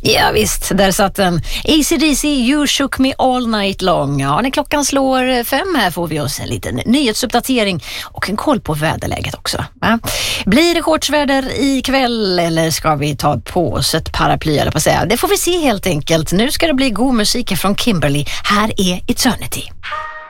Ja visst, där satt den. AC/DC, You Shook Me All Night Long. Ja, när klockan slår 5 här får vi oss en liten nyhetsuppdatering och en koll på väderläget också. Va? Blir det shortsväder ikväll eller ska vi ta på oss ett paraply eller på att säga? Det får vi se helt enkelt. Nu ska det bli god musik från Kimberly. Här är Eternity.